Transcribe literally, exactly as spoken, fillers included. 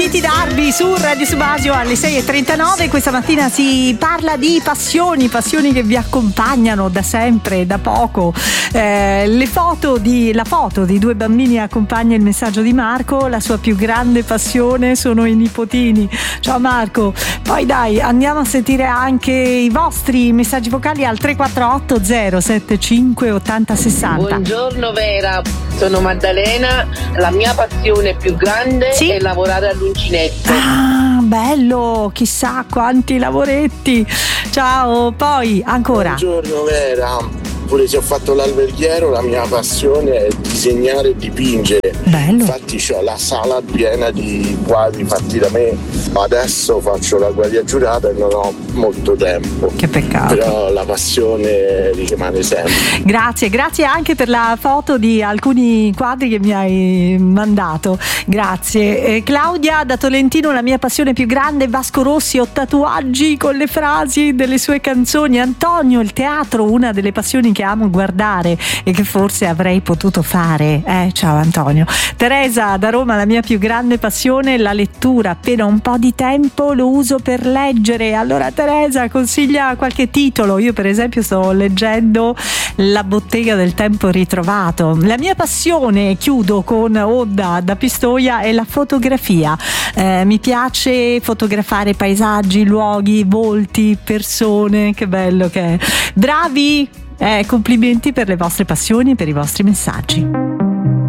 Katie Darby su Radio Subasio alle sei e trentanove. Questa mattina si parla di passioni, passioni che vi accompagnano da sempre, da poco. Eh, le foto di, la foto di due bambini accompagna il messaggio di Marco. La sua più grande passione sono i nipotini. Ciao Marco. Poi dai, andiamo a sentire anche i vostri messaggi vocali al tre quattro otto zero sette cinque otto zero sei zero. Buongiorno Vera, sono Maddalena. La mia passione più grande sì? è lavorare all'uncinetto. Ah, bello, chissà quanti lavoretti. Ciao, poi ancora. Buongiorno Vera, pure se ho fatto l'alberghiero, la mia passione è disegnare e dipingere. Bello. Infatti ho la sala piena di quadri fatti da me. Adesso faccio la guardia giurata e non ho molto tempo. Che peccato. Però la passione rimane sempre. Grazie, grazie anche per la foto di alcuni quadri che mi hai mandato. Grazie. Eh, Claudia da Tolentino, la mia passione più grande, Vasco Rossi, ho tatuaggi con le frasi delle sue canzoni. Antonio, il teatro, una delle passioni che amo guardare e che forse avrei potuto fare. Eh, ciao Antonio. Teresa da Roma, la mia più grande passione, la lettura. Appena un po' di tempo lo uso per leggere. Allora Teresa, consiglia qualche titolo. Io per esempio sto leggendo La bottega del tempo ritrovato. La mia passione, chiudo con Odda da Pistoia, è la fotografia. Eh, mi piace fotografare paesaggi, luoghi, volti, persone. Che bello che è. Bravi! Eh, complimenti per le vostre passioni e per i vostri messaggi.